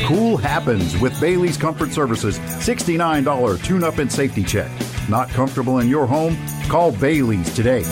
Cool happens with Bailey's Comfort Services $69 tune-up and safety check. Not comfortable in your home? Call Bailey's today.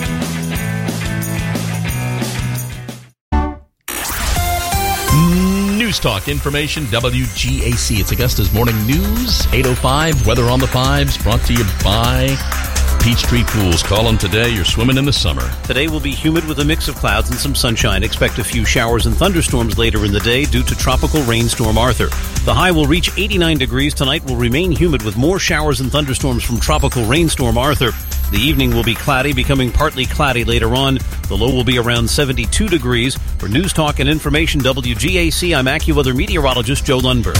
News Talk Information, WGAC. It's Augusta's Morning News, 8:05. Weather on the fives, brought to you by Peachtree Pools. Call them today. You're swimming in the summer. Today will be humid with a mix of clouds and some sunshine. Expect a few showers and thunderstorms later in the day due to Tropical Rainstorm Arthur. The high will reach 89 degrees. Tonight will remain humid with more showers and thunderstorms from Tropical Rainstorm Arthur. The evening will be cloudy, becoming partly cloudy later on. The low will be around 72 degrees. For News Talk and Information, WGAC, I'm AccuWeather meteorologist Joe Lundberg.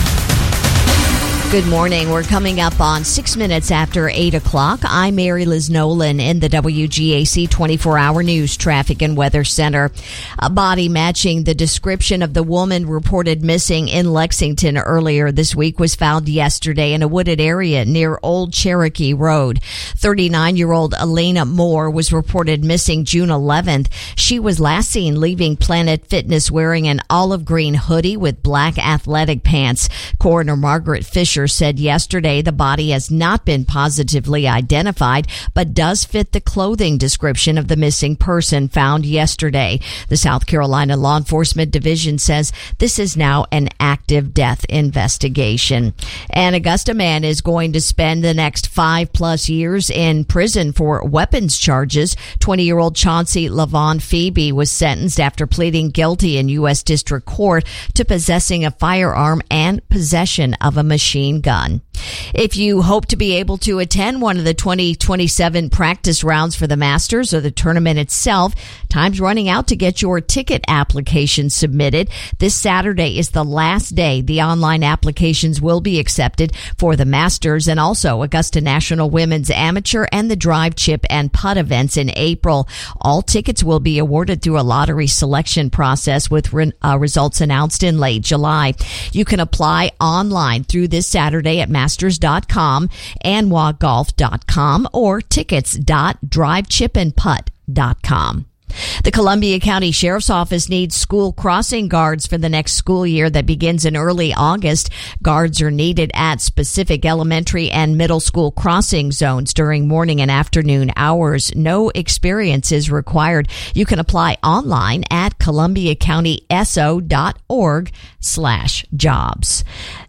Good morning. We're coming up on 6 minutes after 8 o'clock. I'm Mary Liz Nolan in the WGAC 24-hour news traffic and weather center. A body matching the description of the woman reported missing in Lexington earlier this week was found yesterday in a wooded area near Old Cherokee Road. 39-year-old Elena Moore was reported missing June 11th. She was last seen leaving Planet Fitness wearing an olive green hoodie with black athletic pants. Coroner Margaret Fisher said yesterday the body has not been positively identified, but does fit the clothing description of the missing person found yesterday. The South Carolina Law Enforcement Division says this is now an active death investigation. An Augusta man is going to spend the next 5+ years in prison for weapons charges. 20-year-old Chauncey Lavon Phoebe was sentenced after pleading guilty in U.S. District Court to possessing a firearm and possession of a machine gun. If you hope to be able to attend one of the 2027 practice rounds for the Masters or the tournament itself, time's running out to get your ticket application submitted. This Saturday is the last day the online applications will be accepted for the Masters and also Augusta National Women's Amateur and the Drive, Chip, and Putt events in April. All tickets will be awarded through a lottery selection process with results announced in late July. You can apply online through this Saturday at masters.com, anwagolf.com, or tickets.drivechipandputt.com. The Columbia County Sheriff's Office needs school crossing guards for the next school year that begins in early August. Guards are needed at specific elementary and middle school crossing zones during morning and afternoon hours. No experience is required. You can apply online at columbiacountyso.org/jobs.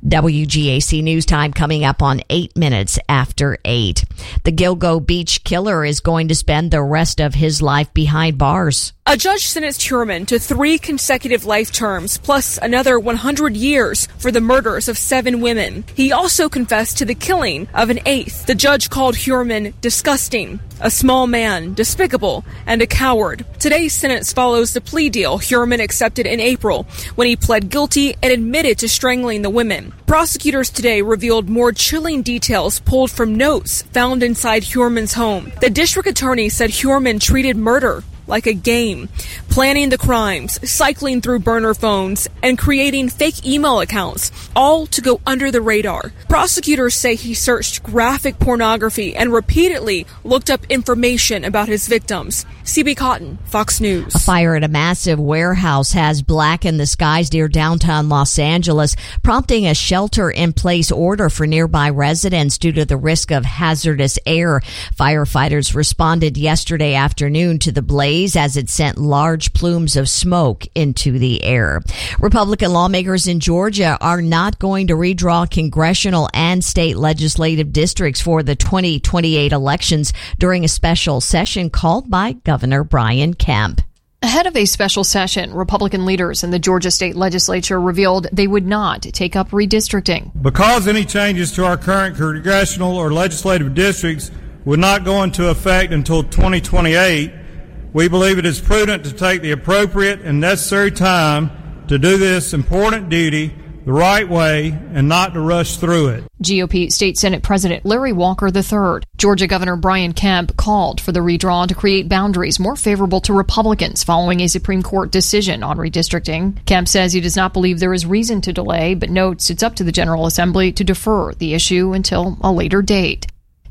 WGAC News Time coming up on 8 minutes after 8. The Gilgo Beach killer is going to spend the rest of his life behind bars. A judge sentenced Heuermann to 3 consecutive life terms, plus another 100 years for the murders of 7 women. He also confessed to the killing of an 8th. The judge called Heuermann disgusting, a small man, despicable, and a coward. Today's sentence follows the plea deal Heuermann accepted in April when he pled guilty and admitted to strangling the women. Prosecutors today revealed more chilling details pulled from notes found inside Heuermann's home. The district attorney said Heuermann treated murder like a game, planning the crimes, cycling through burner phones, and creating fake email accounts, all to go under the radar. Prosecutors say he searched graphic pornography and repeatedly looked up information about his victims. CB Cotton, Fox News. A fire at a massive warehouse has blackened the skies near downtown Los Angeles, prompting a shelter-in-place order for nearby residents due to the risk of hazardous air. Firefighters responded yesterday afternoon to the blaze as it sent large plumes of smoke into the air. Republican lawmakers in Georgia are not going to redraw congressional and state legislative districts for the 2028 elections during a special session called by Governor Brian Kemp. Ahead of a special session, Republican leaders in the Georgia state legislature revealed they would not take up redistricting. Because any changes to our current congressional or legislative districts would not go into effect until 2028, we believe it is prudent to take the appropriate and necessary time to do this important duty the right way and not to rush through it. GOP State Senate President Larry Walker III. Georgia Governor Brian Kemp called for the redraw to create boundaries more favorable to Republicans following a Supreme Court decision on redistricting. Kemp says he does not believe there is reason to delay, but notes it's up to the General Assembly to defer the issue until a later date.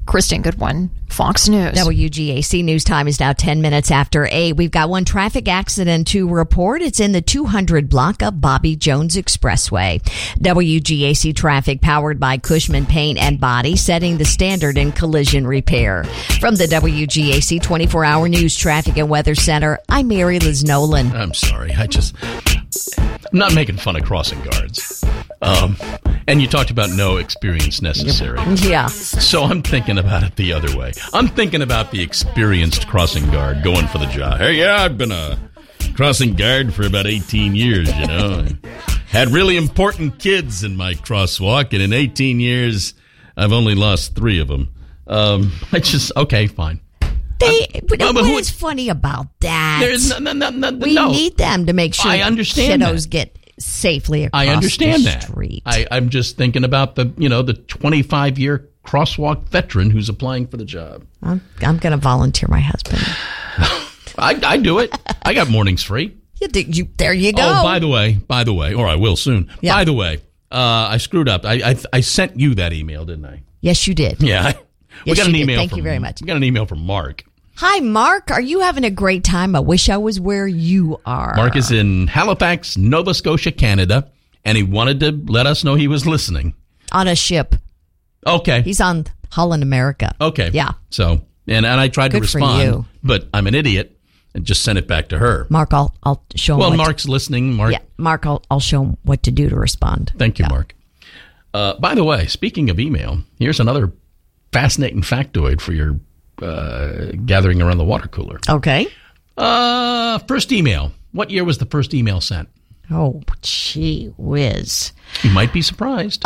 Kristen Goodwin, Fox News. WGAC News Time is now 10 minutes after 8. We've got one traffic accident to report. It's in the 200 block of Bobby Jones Expressway. WGAC traffic powered by Cushman Paint and Body, setting the standard in collision repair. From the WGAC 24-hour News Traffic and Weather Center, I'm Mary Liz Nolan. I'm sorry. I'm not making fun of crossing guards. And you talked about no experience necessary. Yeah. So I'm thinking about it the other way. I'm thinking about the experienced crossing guard going for the job. Hey, yeah, I've been a crossing guard for about 18 years, you know. Had really important kids in my crosswalk, and in 18 years, I've only lost 3 of them. Okay, fine. What is funny about that? There's we need them to make sure I understand kiddos get safely across I understand the that. street. I'm just thinking about the 25-year crosswalk veteran who's applying for the job. I'm going to volunteer my husband. I do it. I got mornings free. There you go. Oh, by the way, or I will soon. Yeah. By the way, I screwed up. I sent you that email, didn't I? Yes, you did. Yeah. We got an email. Thank you very much. We got an email from Mark. Hi, Mark. Are you having a great time? I wish I was where you are. Mark is in Halifax, Nova Scotia, Canada, and he wanted to let us know he was listening. On a ship. Okay. He's on Holland America. Okay. Yeah. So, and I tried to respond, for you. but I'm an idiot and just sent it back to her. Mark, I'll show him. Well, Mark's listening. Mark. Yeah, Mark, I'll show him what to do to respond. Thank you, Mark. By the way, speaking of email, here's another fascinating factoid for your gathering around the water cooler. Okay. First email. What year was the first email sent? Oh, gee whiz. You might be surprised.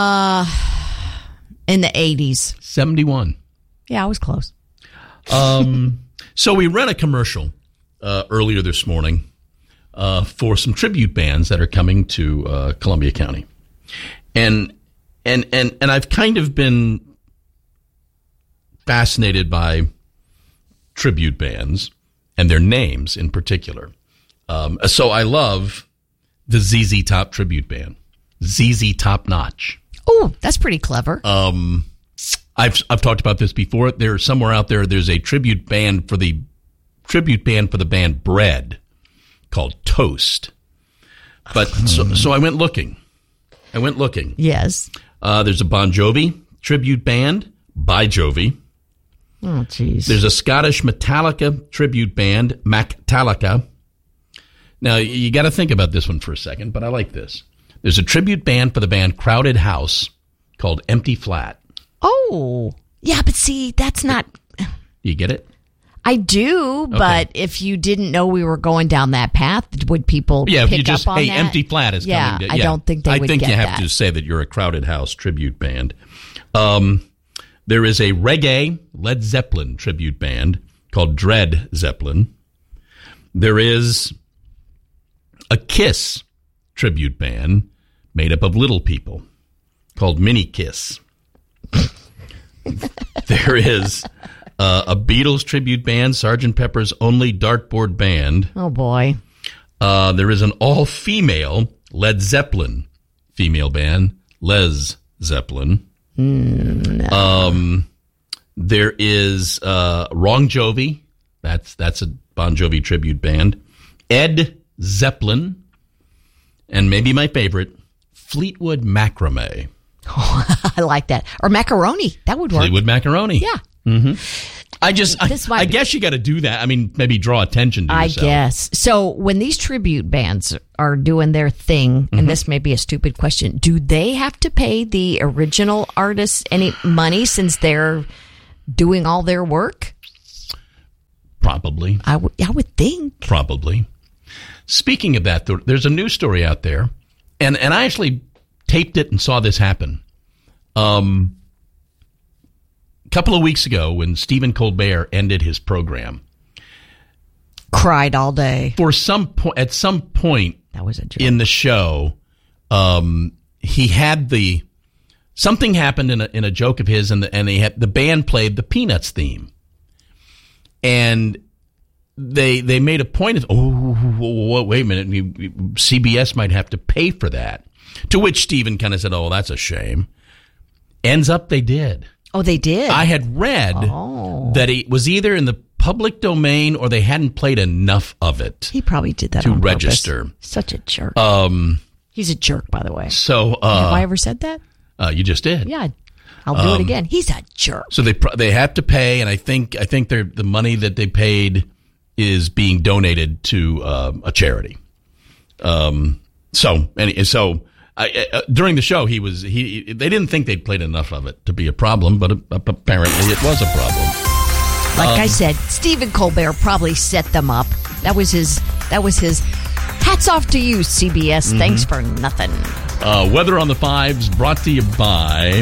In the 80s. 71. Yeah, I was close. So we ran a commercial earlier this morning for some tribute bands that are coming to Columbia County. And I've kind of been fascinated by tribute bands and their names in particular. So I love the ZZ Top tribute band, ZZ Top Notch. Oh, that's pretty clever. I've talked about this before. There's somewhere out there. There's a tribute band for the band Bread called Toast. But so I went looking. Yes. There's a Bon Jovi tribute band, By Jovi. Oh, jeez. There's a Scottish Metallica tribute band, Mactallica. Now, you got to think about this one for a second, but I like this. There's a tribute band for the band Crowded House called Empty Flat. Oh, yeah, but see, that's not... You get it? I do, but if you didn't know we were going down that path, would people pick you just, up on hey, that? Empty Flat is coming. I don't think they would get that. I think you have to say that you're a Crowded House tribute band. There is a reggae Led Zeppelin tribute band called Dread Zeppelin. There is a Kiss tribute band made up of little people called Mini Kiss. There is a Beatles tribute band, Sgt. Pepper's Only Dartboard Band. Oh, boy. There is an all-female Led Zeppelin female band, Les Zeppelin. No. There is Wrong Jovi. That's a Bon Jovi tribute band. Ed Zeppelin. And maybe my favorite, Fleetwood Macrame. Oh, I like that. Or macaroni. That would work. Fleetwood Macaroni. Yeah. Mm-hmm. I guess you got to do that. I mean, maybe draw attention to yourself. I guess. So when these tribute bands are doing their thing, and this may be a stupid question, do they have to pay the original artists any money since they're doing all their work? Probably. I would think. Probably. Speaking of that, there's a news story out there, and I actually taped it and saw this happen. A couple of weeks ago when Stephen Colbert ended his program. Cried all day. At some point that was a joke. In the show, he had something happened in a joke of his, and the band played the Peanuts theme. And they made a point of, wait a minute, CBS might have to pay for that. To which Stephen kind of said, oh, that's a shame. Ends up they did. Oh, they did? I had read that it was either in the public domain or they hadn't played enough of it. He probably did that to on register. Purpose. Such a jerk. He's a jerk, by the way. So have I ever said that? You just did. Yeah, I'll do it again. He's a jerk. So they have to pay, and I think the money that they paid is being donated to a charity. During the show, they didn't think they'd played enough of it to be a problem, but apparently it was a problem. Like I said, Stephen Colbert probably set them up. That was his. Hats off to you, CBS. Mm-hmm. Thanks for nothing. Weather on the 5s brought to you by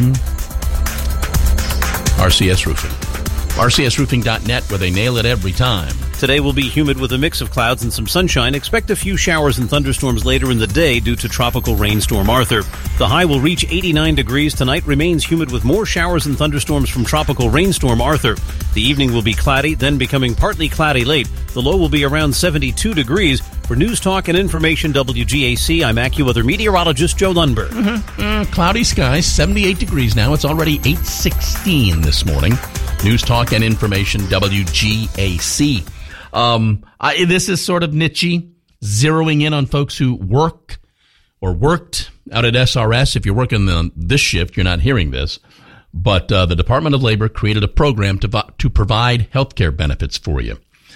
RCS Roofing. RCSroofing.net, where they nail it every time. Today will be humid with a mix of clouds and some sunshine. Expect a few showers and thunderstorms later in the day due to tropical rainstorm Arthur. The high will reach 89 degrees tonight. Remains humid with more showers and thunderstorms from tropical rainstorm Arthur. The evening will be cloudy, then becoming partly cloudy late. The low will be around 72 degrees. For News Talk and Information WGAC, I'm AccuWeather meteorologist Joe Lundberg. Cloudy skies, 78 degrees now. It's already 8:16 this morning. News Talk and Information WGAC. This is sort of nichey, zeroing in on folks who work or worked out at SRS. If you're working on this shift, you're not hearing this. But the Department of Labor created a program to provide health care benefits for you.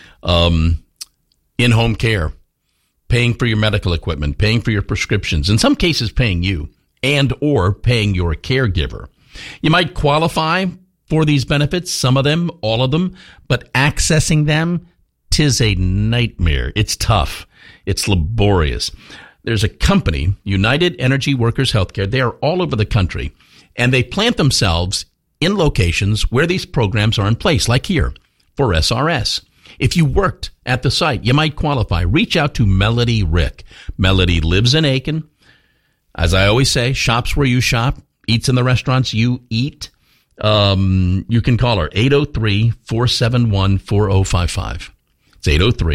In-home care, paying for your medical equipment, paying for your prescriptions, in some cases paying you and or paying your caregiver. You might qualify for these benefits, some of them, all of them, but accessing them, 'tis a nightmare. It's tough. It's laborious. There's a company, United Energy Workers Healthcare. They are all over the country, and they plant themselves in locations where these programs are in place, like here for SRS. If you worked at the site, you might qualify. Reach out to Melody Rick. Melody lives in Aiken. As I always say, shops where you shop, eats in the restaurants you eat. You can call her 803-471-4055. It's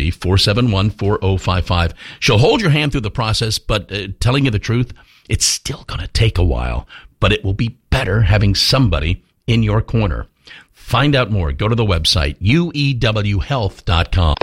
803-471-4055. She'll hold your hand through the process, but telling you the truth, it's still going to take a while, but it will be better having somebody in your corner. Find out more. Go to the website, uewhealth.com.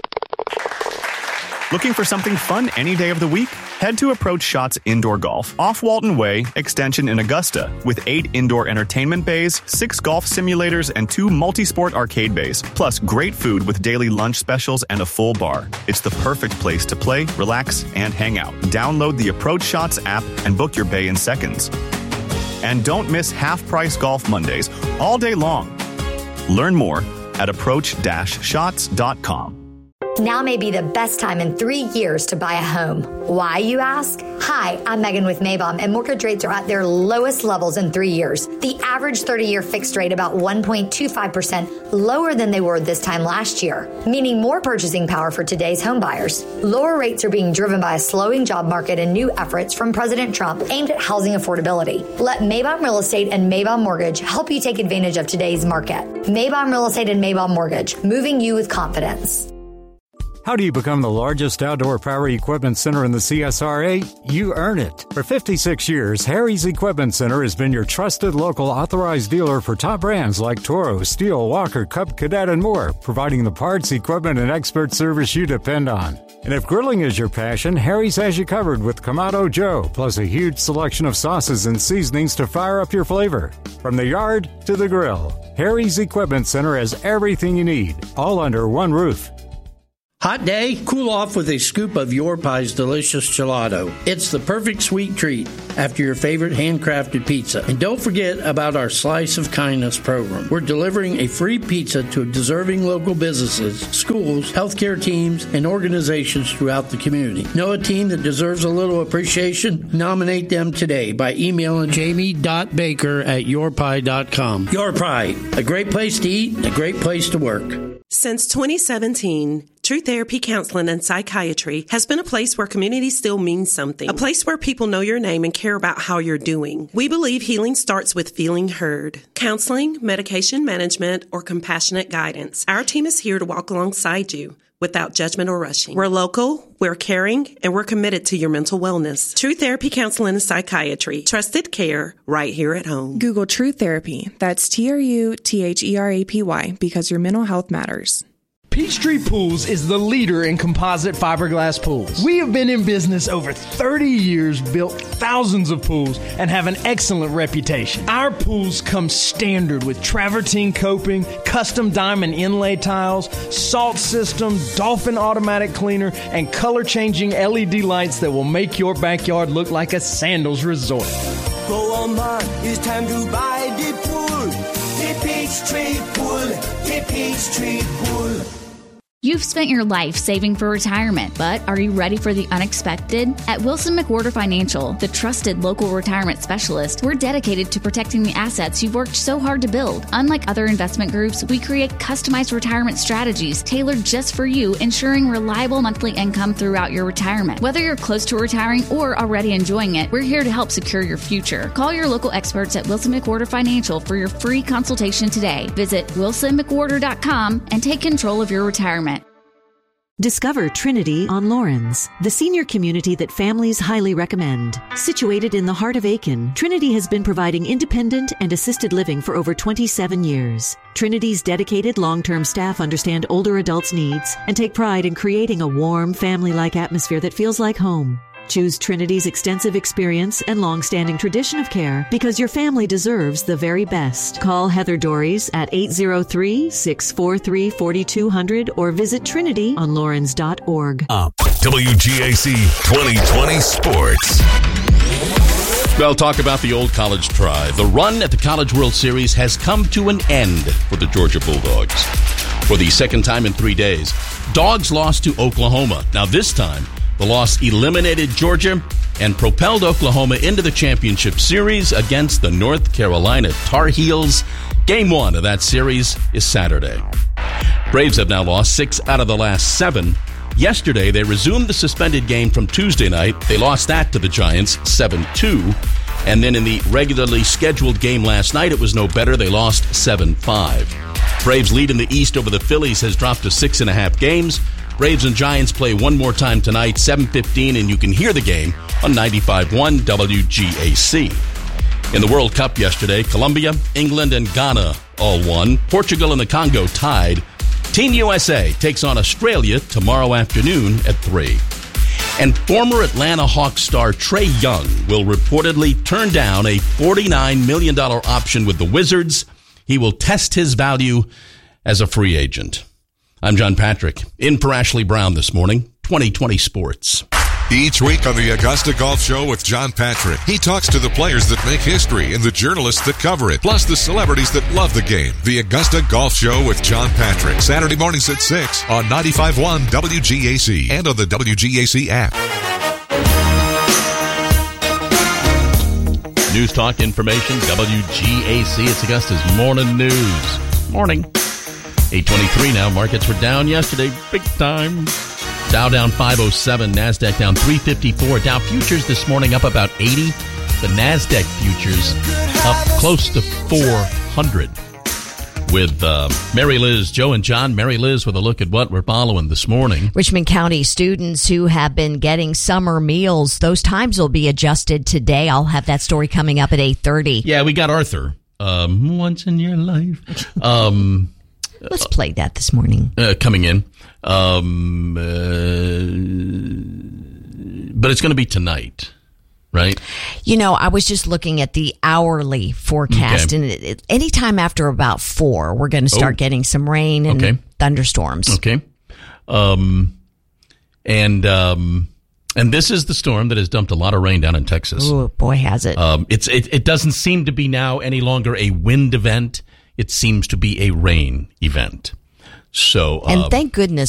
Looking for something fun any day of the week? Head to Approach Shots Indoor Golf off Walton Way, Extension in Augusta, with 8 indoor entertainment bays, 6 golf simulators, and 2 multi-sport arcade bays, plus great food with daily lunch specials and a full bar. It's the perfect place to play, relax, and hang out. Download the Approach Shots app and book your bay in seconds. And don't miss half-price golf Mondays all day long. Learn more at approach-shots.com. Now may be the best time in 3 years to buy a home. Why, you ask? Hi, I'm Megan with Maybaum, and mortgage rates are at their lowest levels in 3 years. The average 30-year fixed rate about 1.25% lower than they were this time last year, meaning more purchasing power for today's home buyers. Lower rates are being driven by a slowing job market and new efforts from President Trump aimed at housing affordability. Let Maybaum Real Estate and Maybaum Mortgage help you take advantage of today's market. Maybaum Real Estate and Maybaum Mortgage, moving you with confidence. How do you become the largest outdoor power equipment center in the CSRA? You earn it. For 56 years, Harry's Equipment Center has been your trusted local authorized dealer for top brands like Toro, Steel, Walker, Cub, Cadet, and more, providing the parts, equipment, and expert service you depend on. And if grilling is your passion, Harry's has you covered with Kamado Joe, plus a huge selection of sauces and seasonings to fire up your flavor. From the yard to the grill, Harry's Equipment Center has everything you need, all under one roof. Hot day? Cool off with a scoop of Your Pie's delicious gelato. It's the perfect sweet treat after your favorite handcrafted pizza. And don't forget about our Slice of Kindness program. We're delivering a free pizza to deserving local businesses, schools, healthcare teams, and organizations throughout the community. Know a team that deserves a little appreciation? Nominate them today by emailing jamie.baker@yourpie.com. Your Pie, a great place to eat and a great place to work. Since 2017, True Therapy Counseling and Psychiatry has been a place where community still means something, a place where people know your name and care about how you're doing. We believe healing starts with feeling heard. Counseling, medication management, or compassionate guidance. Our team is here to walk alongside you. without judgment or rushing. We're local, we're caring, and we're committed to your mental wellness. True Therapy Counseling and Psychiatry. Trusted care right here at home. Google True Therapy. That's TRUTHERAPY, because your mental health matters. Peachtree Pools is the leader in composite fiberglass pools. We have been in business over 30 years, built thousands of pools, and have an excellent reputation. Our pools come standard with travertine coping, custom diamond inlay tiles, salt system, Dolphin automatic cleaner, and color-changing LED lights that will make your backyard look like a sandals resort. Go on, man, it's time to buy the pool. The Peachtree Pool. The Peachtree Pool. You've spent your life saving for retirement, but are you ready for the unexpected? At Wilson McWhorter Financial, the trusted local retirement specialist, we're dedicated to protecting the assets you've worked so hard to build. Unlike other investment groups, we create customized retirement strategies tailored just for you, ensuring reliable monthly income throughout your retirement. Whether you're close to retiring or already enjoying it, we're here to help secure your future. Call your local experts at Wilson McWhorter Financial for your free consultation today. Visit wilsonmcwhorter.com and take control of your retirement. Discover Trinity on Lawrence, the senior community that families highly recommend. Situated in the heart of Aiken, Trinity has been providing independent and assisted living for over 27 years. Trinity's dedicated long-term staff understand older adults' needs and take pride in creating a warm, family-like atmosphere that feels like home. Choose Trinity's extensive experience and long-standing tradition of care because your family deserves the very best. Call Heather Dories at 803-643-4200 or visit trinityonlawrence.org. WGAC 2020 Sports. Well, talk about the old college try. The run at the College World Series has come to an end for the Georgia Bulldogs. For the second time in 3 days, Dogs lost to Oklahoma. Now this time, the loss eliminated Georgia and propelled Oklahoma into the championship series against the North Carolina Tar Heels. Game 1 of that series is Saturday. Braves have now lost 6 out of the last 7. Yesterday, they resumed the suspended game from Tuesday night. They lost that to the Giants 7-2. And then in the regularly scheduled game last night, it was no better. They lost 7-5. Braves' lead in the East over the Phillies has dropped to 6.5 games. Braves and Giants play one more time tonight, 7:15, and you can hear the game on 95.1 WGAC. In the World Cup yesterday, Colombia, England, and Ghana all won. Portugal and the Congo tied. Team USA takes on Australia tomorrow afternoon at 3. And former Atlanta Hawks star Trae Young will reportedly turn down a $49 million option with the Wizards. He will test his value as a free agent. I'm John Patrick, in for Ashley Brown this morning, 2020 Sports. Each week on the Augusta Golf Show with John Patrick, he talks to the players that make history and the journalists that cover it, plus the celebrities that love the game. The Augusta Golf Show with John Patrick, Saturday mornings at 6 on 95.1 WGAC and on the WGAC app. News Talk Information, WGAC. It's Augusta's Morning News. Morning. 8:23 now. Markets were down yesterday, big time. Dow down 507, NASDAQ down 354. Dow futures this morning up about 80. The NASDAQ futures up close to 400. With Mary Liz, Joe and John. Mary Liz with a look at what we're following this morning. Richmond County students who have been getting summer meals, those times will be adjusted today. I'll have that story coming up at 8:30. Yeah, we got Arthur. Once in your life. Let's play that this morning. Coming in. But it's going to be tonight, right? You know, I was just looking at the hourly forecast, and anytime after about 4, we're going to start getting some rain and thunderstorms. Okay. And this is the storm that has dumped a lot of rain down in Texas. Oh, boy, has it. It doesn't seem to be now any longer a wind event. It seems to be a rain event. So, and thank goodness